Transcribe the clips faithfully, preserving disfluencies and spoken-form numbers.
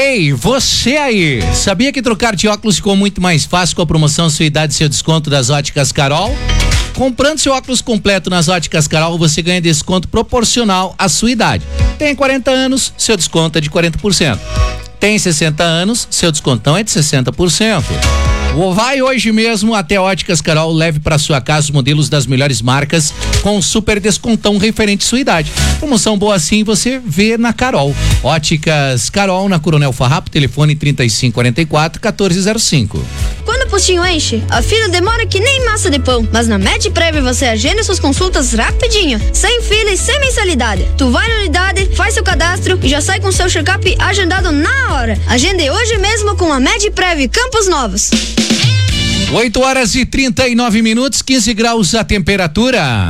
Ei, você aí, sabia que trocar de óculos ficou muito mais fácil com a promoção Sua Idade e Seu Desconto das Óticas Carol? Comprando seu óculos completo nas Óticas Carol, você ganha desconto proporcional à sua idade. Tem quarenta anos, seu desconto é de quarenta por cento. Tem sessenta anos, seu descontão é de sessenta por cento. Vai hoje mesmo até Óticas Carol, leve para sua casa os modelos das melhores marcas com super descontão referente à sua idade. Promoção boa assim você vê na Carol. Óticas Carol, na Coronel Farrapo, telefone trinta e cinco quarenta e quatro, quatorze zero cinco. Quando o postinho enche, a fila demora que nem massa de pão, mas na MedPrev você agenda suas consultas rapidinho, sem fila e sem mensalidade. Tu vai na unidade, faz seu cadastro e já sai com seu check-up agendado na hora. Agende hoje mesmo com a MedPrev Campos Novos. oito horas e trinta e nove minutos, quinze graus a temperatura.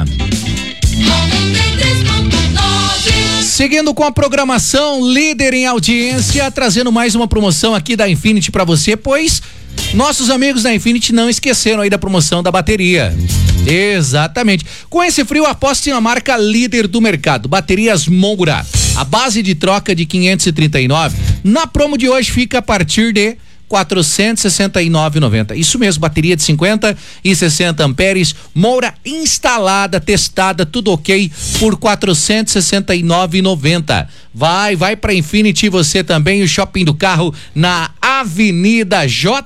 Seguindo com a programação, líder em audiência, trazendo mais uma promoção aqui da Infinity para você, pois nossos amigos da Infinity não esqueceram aí da promoção da bateria. Exatamente. Com esse frio, aposte na marca líder do mercado, Baterias Moura. A base de troca de quinhentos e trinta e nove, na promo de hoje fica a partir de quatrocentos e sessenta e nove reais e noventa centavos. Isso mesmo, bateria de cinquenta e sessenta amperes, Moura instalada, testada, tudo ok, por quatrocentos e sessenta e nove reais e noventa centavos. Vai, vai pra Infinity você também, o shopping do carro na Avenida J